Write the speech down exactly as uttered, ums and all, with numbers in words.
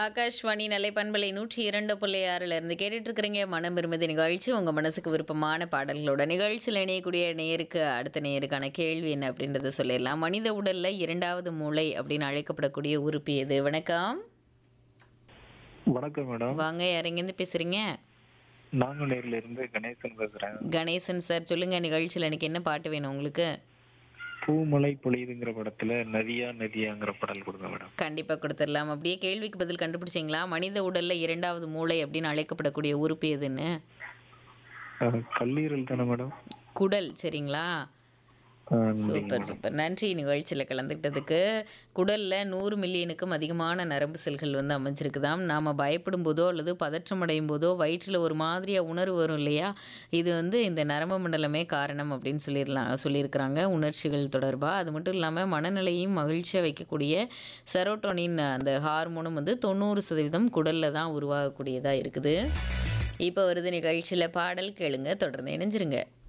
ஆகாஷ்வாணி நிலை பண்பலை நூற்றி இரண்டு புள்ளி ஆறுல இருந்து கேட்டுட்டு இருக்கிறீங்க மனம் விரும்புதி நிகழ்ச்சி. உங்க மனசுக்கு விருப்பமான பாடல்களோட நிகழ்ச்சியில் இணையக்கூடிய நேருக்கு அடுத்த நேருக்கான கேள்வி என்ன அப்படின்றத சொல்லிடலாம். மனித உடல்ல இரண்டாவது மூளை அப்படின்னு அழைக்கப்படக்கூடிய உறுப்பு எது? வணக்கம். வணக்கம் மேடம். வாங்க, யாரெங்கேருந்து பேசுறீங்க? நாங்குநேரில இருந்து கணேசன் பேசுறேன். கணேசன் சார், சொல்லுங்க. நிகழ்ச்சியில் எனக்கு என்ன பாட்டு வேணும் உங்களுக்கு? பூமலை பொழியுதுங்கிற படத்துல நதியா நதியாங்கிற பாடல் கொடுங்க மேடம். கண்டிப்பா கொடுத்துடலாம். அப்படியே கேள்விக்கு பதில் கண்டுபிடிச்சிங்களா? மனித உடல்ல இரண்டாவது மூளை அப்படின்னு அழைக்கப்படக்கூடிய உறுப்பு எதுன்னு? அஹ், கல்லீரல் தானே மேடம்? குடல். சரிங்களா? அஹ், நன்றிங்க சூப்பர் மேடம். சூப்பர். நன்றி நிகழ்ச்சியில் கலந்துக்கிட்டதுக்கு. குடலில் நூறு மில்லியனுக்கும் அதிகமான நரம்பு செல்கள் வந்து அமைஞ்சிருக்குதாம். நாம் பயப்படும் போதோ அல்லது பதற்றம் அடையும் போதோ வயிற்றில் ஒரு மாதிரியாக உணர்வு வரும் இல்லையா? இது வந்து இந்த நரம்பு மண்டலமே காரணம் அப்படின்னு சொல்லிடலாம் சொல்லியிருக்கிறாங்க உணர்ச்சிகள் தொடர்பாக. அது மட்டும் இல்லாமல் மனநிலையும் மகிழ்ச்சியாக வைக்கக்கூடிய செரோட்டோனின் அந்த ஹார்மோனும் வந்து தொண்ணூறு சதவீதம் குடலில் தான் உருவாகக்கூடியதாக இருக்குது. இப்போ வருது நிகழ்ச்சியில் பாடல் கேளுங்க, தொடர்ந்து இணைஞ்சிருங்க.